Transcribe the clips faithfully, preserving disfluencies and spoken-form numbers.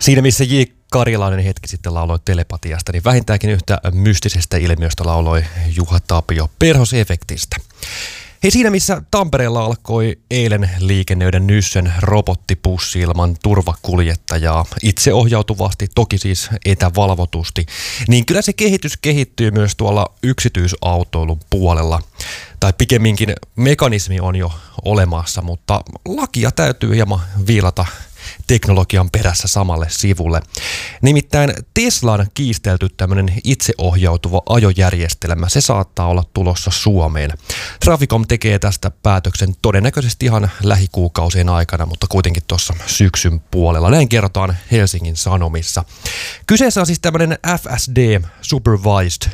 Siinä missä J. Karjalainen hetki sitten lauloi telepatiasta, niin vähintäänkin yhtä mystisestä ilmiöstä lauloi Juha Tapio perhosefektistä. Hei, siinä missä Tampereella alkoi eilen liikennöidä Nyssen robottipussi ilman turvakuljettajaa itseohjautuvasti, toki siis etävalvotusti, niin kyllä se kehitys kehittyy myös tuolla yksityisautoilun puolella. Tai pikemminkin mekanismi on jo olemassa, mutta lakia täytyy hieman viilata teknologian perässä samalle sivulle. Nimittäin Teslan kiistelty tämmöinen itseohjautuva ajojärjestelmä, se saattaa olla tulossa Suomeen. Traficom tekee tästä päätöksen todennäköisesti ihan lähikuukausien aikana, mutta kuitenkin tuossa syksyn puolella. Näin kerrotaan Helsingin Sanomissa. Kyseessä on siis tämmöinen F S D Supervised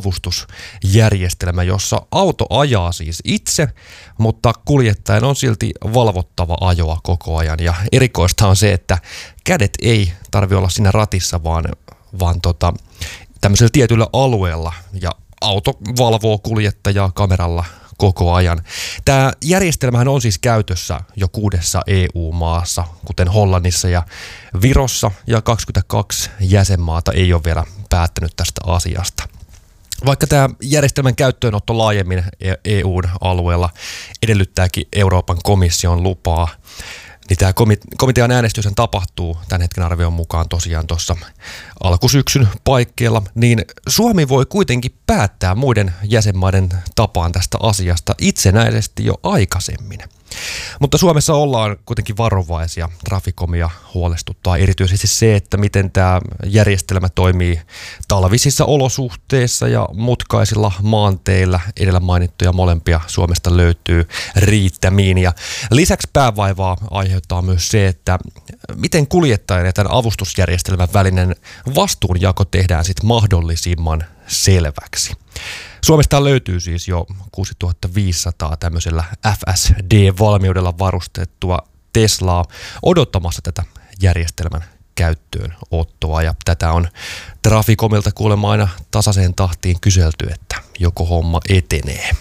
avustusjärjestelmä, jossa auto ajaa siis itse, mutta kuljettajan on silti valvottava ajoa koko ajan. Ja erikoista on se, että kädet ei tarvitse olla siinä ratissa, vaan, vaan tota, tämmöisellä tietyllä alueella. Ja auto valvoo kuljettajaa kameralla koko ajan. Tämä järjestelmähän on siis käytössä jo kuudessa E U-maassa, kuten Hollannissa ja Virossa, ja kaksikymmentäkaksi jäsenmaata ei ole vielä päättänyt tästä asiasta. Vaikka tämä järjestelmän käyttöönotto laajemmin E U-alueella edellyttääkin Euroopan komission lupaa, niin tämä komitean äänestys tapahtuu tämän hetken arvion mukaan tosiaan tuossa alkusyksyn paikkeilla, niin Suomi voi kuitenkin päättää muiden jäsenmaiden tapaan tästä asiasta itsenäisesti jo aikaisemmin. Mutta Suomessa ollaan kuitenkin varovaisia. Traficomia huolestuttaa erityisesti se, että miten tämä järjestelmä toimii talvisissa olosuhteissa ja mutkaisilla maanteillä. Edellä mainittuja molempia Suomesta löytyy riittämiin. Ja lisäksi päävaivaa aiheuttaa myös se, että miten kuljettajan ja tämän avustusjärjestelmän välinen vastuunjako tehdään sitten mahdollisimman selväksi. Suomesta löytyy siis jo kuusituhattaviisisataa tämmöisellä F S D-valmiudella varustettua Teslaa odottamassa tätä järjestelmän käyttöönottoa. Ja tätä on Traficomilta kuulemma aina tasaiseen tahtiin kyselty, että joko homma etenee.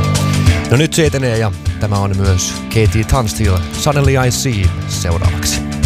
No nyt se etenee ja tämä on myös Katie Tunstall, Suddenly I See seuraavaksi.